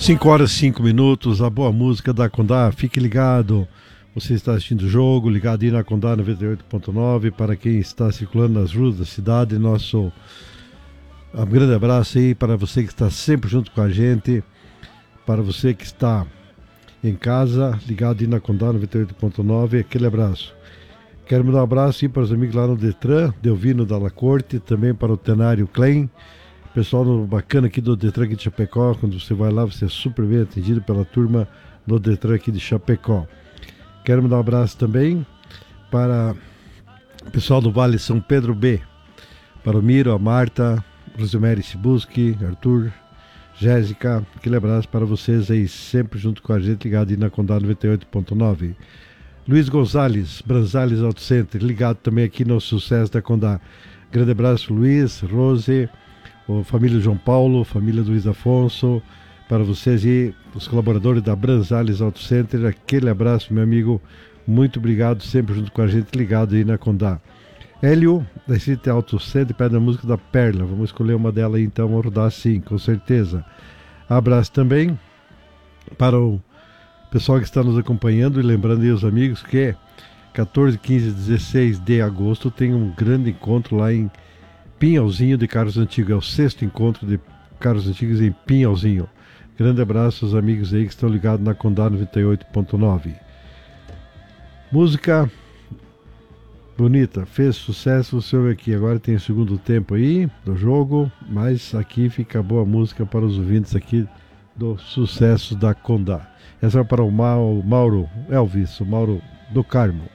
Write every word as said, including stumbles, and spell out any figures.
cinco horas e cinco minutos, a boa música da Condá, fique ligado. Você está assistindo o jogo, ligado aí na Condá noventa e oito ponto nove. Para quem está circulando nas ruas da cidade, nosso um grande abraço aí para você que está sempre junto com a gente. Para você que está em casa, ligado aí na Condá noventa e oito ponto nove, aquele abraço. Quero mandar um abraço aí para os amigos lá no Detran, Delvino Dalla Corte, também para o Tenário Klein. Pessoal bacana aqui do Detran aqui de Chapecó, quando você vai lá, você é super bem atendido pela turma do Detran aqui de Chapecó. Quero mandar um abraço também para o pessoal do Vale São Pedro B, para o Miro, a Marta, Rosemary Sibuski, Arthur, Jéssica, aquele abraço para vocês aí, sempre junto com a gente, ligado aí na Condá noventa e oito ponto nove. Luiz Gonzalez, Branzales Auto Center, ligado também aqui no sucesso da Condá. Grande abraço, Luiz, Rose, a família João Paulo, família do Luiz Afonso, para vocês e os colaboradores da Branzales Auto Center, aquele abraço, meu amigo, muito obrigado, sempre junto com a gente, ligado aí na Condá. Hélio, da City Auto Center, pede a música da Perla, vamos escolher uma dela aí então, vamos rodar sim, com certeza. Abraço também para o pessoal que está nos acompanhando e lembrando aí os amigos que quatorze, quinze e dezesseis de agosto tem um grande encontro lá em Pinhalzinho de Carros Antigos, é o sexto encontro de Carros Antigos em Pinhalzinho. Grande abraço aos amigos aí que estão ligados na Condá noventa e oito ponto nove. Música bonita, fez sucesso, você ouve aqui. Agora tem o segundo tempo aí do jogo, mas aqui fica boa música para os ouvintes aqui do sucesso da Condá. Essa é para o Mauro Elvis, o Mauro do Carmo.